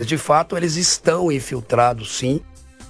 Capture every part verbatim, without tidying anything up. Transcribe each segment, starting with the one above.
de fato eles estão infiltrados, sim.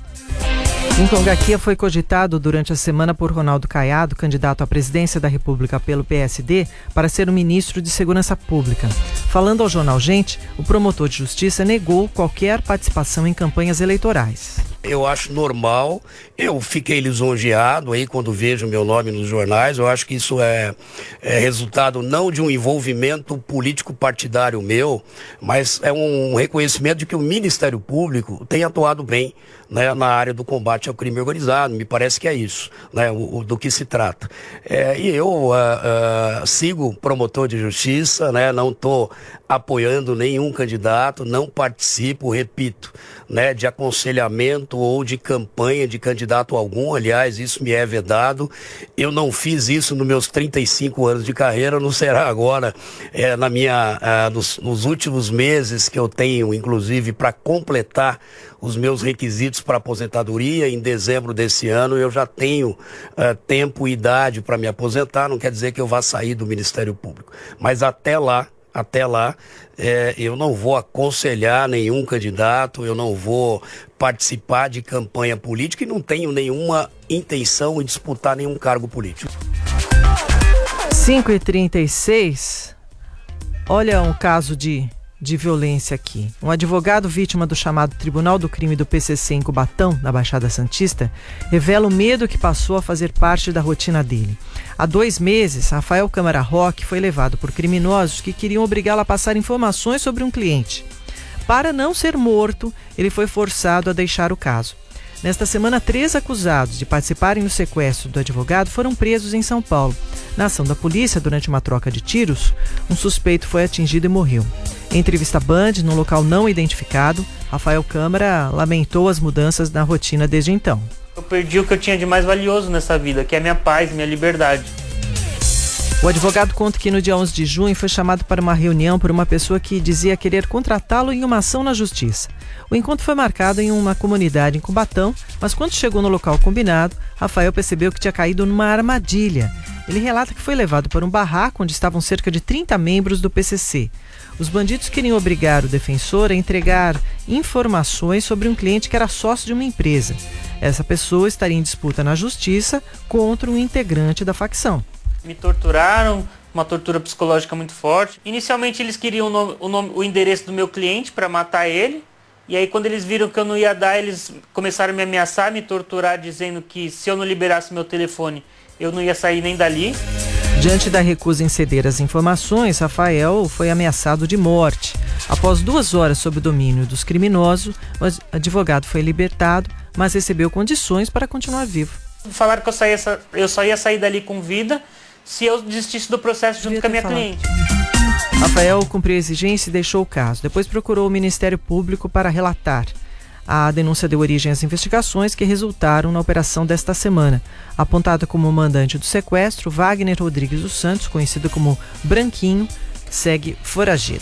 Em Congaquia foi cogitado durante a semana por Ronaldo Caiado, candidato à presidência da República pelo P S D, para ser o ministro de Segurança Pública. Falando ao jornal Gente, o promotor de justiça negou qualquer participação em campanhas eleitorais. Eu acho normal, eu fiquei lisonjeado aí quando vejo meu nome nos jornais. Eu acho que isso é, é resultado não de um envolvimento político partidário meu, mas é um reconhecimento de que o Ministério Público tem atuado bem, né, na área do combate ao crime organizado. Me parece que é isso, né, o, o, do que se trata. É, e eu uh, uh, sigo promotor de justiça, né, não estou apoiando nenhum candidato, não participo, repito, né, de aconselhamento ou de campanha de candidato algum. Aliás, isso me é vedado. Eu não fiz isso nos meus trinta e cinco anos de carreira, não será agora, é, na minha, uh, nos, nos últimos meses que eu tenho, inclusive, para completar os meus requisitos para aposentadoria. Em dezembro desse ano eu já tenho uh, tempo e idade para me aposentar. Não quer dizer que eu vá sair do Ministério Público, mas até lá, até lá, é, eu não vou aconselhar nenhum candidato, eu não vou participar de campanha política e não tenho nenhuma intenção de disputar nenhum cargo político. cinco e trinta e seis, olha um caso de, de violência aqui. Um advogado vítima do chamado Tribunal do Crime do P C C em Cubatão, na Baixada Santista, revela o medo que passou a fazer parte da rotina dele. Há dois meses, Rafael Câmara Roque foi levado por criminosos que queriam obrigá-lo a passar informações sobre um cliente. Para não ser morto, ele foi forçado a deixar o caso. Nesta semana, três acusados de participarem do sequestro do advogado foram presos em São Paulo. Na ação da polícia, durante uma troca de tiros, um suspeito foi atingido e morreu. Em entrevista à Band, num local não identificado, Rafael Câmara lamentou as mudanças na rotina desde então. Eu perdi o que eu tinha de mais valioso nessa vida, que é minha paz, minha liberdade. O advogado conta que no dia onze de junho foi chamado para uma reunião por uma pessoa que dizia querer contratá-lo em uma ação na justiça. O encontro foi marcado em uma comunidade em Cubatão, mas quando chegou no local combinado, Rafael percebeu que tinha caído numa armadilha. Ele relata que foi levado para um barraco onde estavam cerca de trinta membros do P C C. Os bandidos queriam obrigar o defensor a entregar informações sobre um cliente que era sócio de uma empresa. Essa pessoa estaria em disputa na justiça contra um integrante da facção. Me torturaram, uma tortura psicológica muito forte. Inicialmente eles queriam o, nome, o, nome, o endereço do meu cliente para matar ele. E aí quando eles viram que eu não ia dar, eles começaram a me ameaçar, me torturar, dizendo que se eu não liberasse meu telefone, eu não ia sair nem dali. Diante da recusa em ceder as informações, Rafael foi ameaçado de morte. Após duas horas sob o domínio dos criminosos, o advogado foi libertado, mas recebeu condições para continuar vivo. Falaram que eu, saía, eu só ia sair dali com vida se eu desistisse do processo junto com a minha falado. cliente. Rafael cumpriu a exigência e deixou o caso. Depois procurou o Ministério Público para relatar. A denúncia deu origem às investigações que resultaram na operação desta semana. Apontado como mandante do sequestro, Wagner Rodrigues dos Santos, conhecido como Branquinho, segue foragido.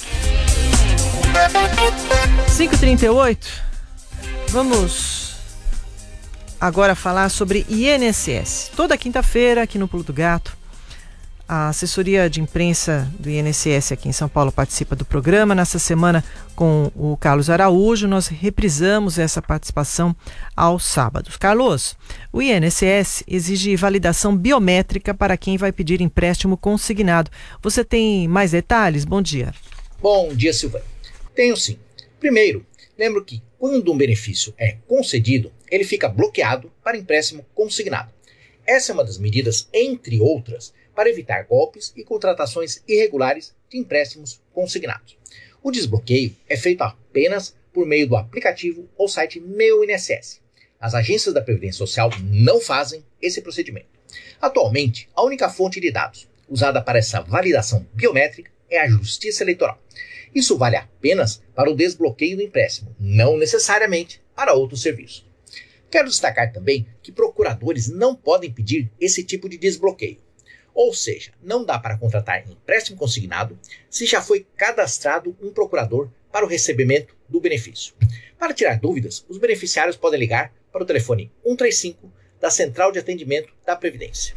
cinco e trinta e oito, vamos agora falar sobre I N S S. Toda quinta-feira, aqui no Pulo do Gato, a assessoria de imprensa do I N S S aqui em São Paulo participa do programa. Nessa semana, com o Carlos Araújo, nós reprisamos essa participação aos sábados. Carlos, o I N S S exige validação biométrica para quem vai pedir empréstimo consignado. Você tem mais detalhes? Bom dia. Bom dia, Silvana. Tenho sim. Primeiro, lembro que quando um benefício é concedido, ele fica bloqueado para empréstimo consignado. Essa é uma das medidas, entre outras, para evitar golpes e contratações irregulares de empréstimos consignados. O desbloqueio é feito apenas por meio do aplicativo ou site Meu I N S S. As agências da Previdência Social não fazem esse procedimento. Atualmente, a única fonte de dados usada para essa validação biométrica é a Justiça Eleitoral. Isso vale apenas para o desbloqueio do empréstimo, não necessariamente para outros serviços. Quero destacar também que procuradores não podem pedir esse tipo de desbloqueio. Ou seja, não dá para contratar empréstimo consignado se já foi cadastrado um procurador para o recebimento do benefício. Para tirar dúvidas, os beneficiários podem ligar para o telefone um três cinco da Central de Atendimento da Previdência.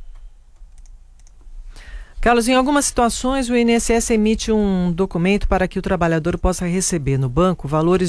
Carlos, em algumas situações o I N S S emite um documento para que o trabalhador possa receber no banco valores